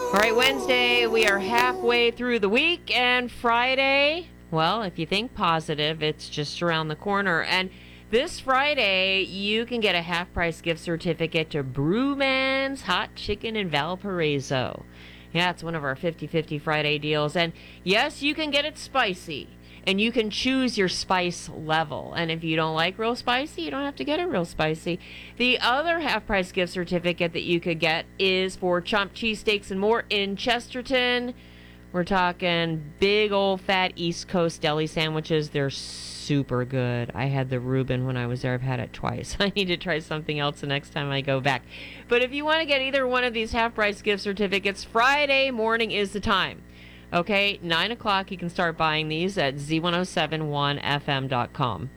All right, Wednesday, we are halfway through the week, and Friday, well, if you think positive, it's just around the corner. And this Friday, you can get a half-price gift certificate to Brewman's Hot Chicken in Valparaiso. Yeah, it's one of our 50-50 Friday deals. And yes, you can get it spicy. And you can choose your spice level. And if you don't like real spicy, you don't have to get it real spicy. The other half-price gift certificate that you could get is for Chomp Cheesesteaks and More in Chesterton. We're talking big old fat East Coast deli sandwiches. They're super good. I had the Reuben when I was there. I've had it twice. I need to try something else the next time I go back. But if you want to get either one of these half-price gift certificates, Friday morning is the time. Okay, 9 o'clock, you can start buying these at z1071fm.com.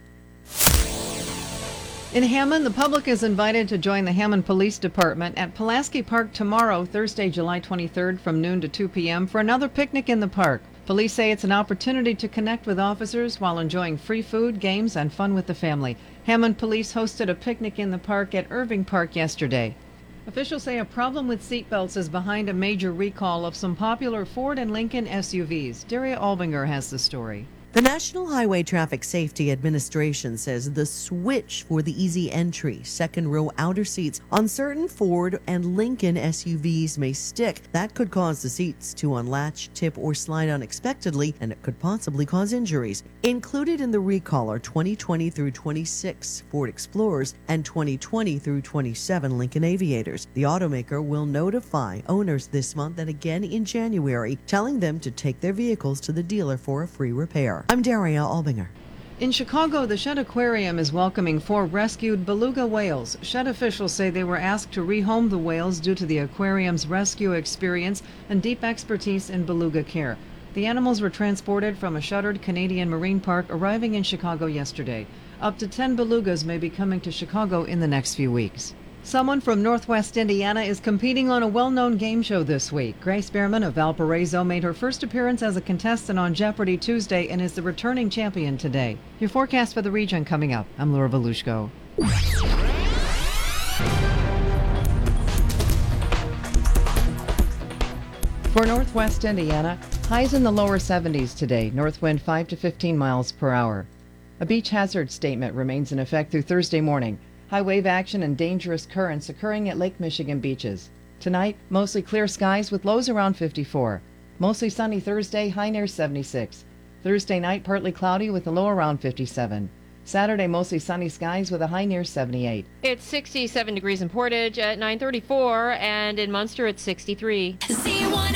In Hammond, the public is invited to join the Hammond Police Department at Pulaski Park tomorrow, Thursday, July 23rd, from noon to 2 p.m. for another picnic in the park. Police say it's an opportunity to connect with officers while enjoying free food, games, and fun with the family. Hammond Police hosted a picnic in the park at Irving Park yesterday. Officials say a problem with seatbelts is behind a major recall of some popular Ford and Lincoln SUVs. Daria Albinger has the story. The National Highway Traffic Safety Administration says the switch for the easy entry, second row outer seats on certain Ford and Lincoln SUVs may stick. That could cause the seats to unlatch, tip, or slide unexpectedly, and it could possibly cause injuries. Included in the recall are 2020 through 26 Ford Explorers and 2020 through 27 Lincoln Aviators. The automaker will notify owners this month and again in January, telling them to take their vehicles to the dealer for a free repair. I'm Daria Albinger. In Chicago, the Shedd Aquarium is welcoming 4 rescued beluga whales. Shedd officials say they were asked to rehome the whales due to the aquarium's rescue experience and deep expertise in beluga care. The animals were transported from a shuttered Canadian marine park, arriving in Chicago yesterday. Up to 10 belugas may be coming to Chicago in the next few weeks. Someone from Northwest Indiana is competing on a well-known game show this week. Grace Behrman of Valparaiso made her first appearance as a contestant on Jeopardy Tuesday and is the returning champion today. Your forecast for the region coming up. I'm Laura Volushko. For Northwest Indiana, highs in the lower 70s today, north wind 5 to 15 miles per hour. A beach hazard statement remains in effect through Thursday morning. High wave action and dangerous currents occurring at Lake Michigan beaches. Tonight, mostly clear skies with lows around 54. Mostly sunny Thursday, high near 76. Thursday night, partly cloudy with a low around 57. Saturday, mostly sunny skies with a high near 78. It's 67 degrees in Portage at 9:34, and in Munster it's 63.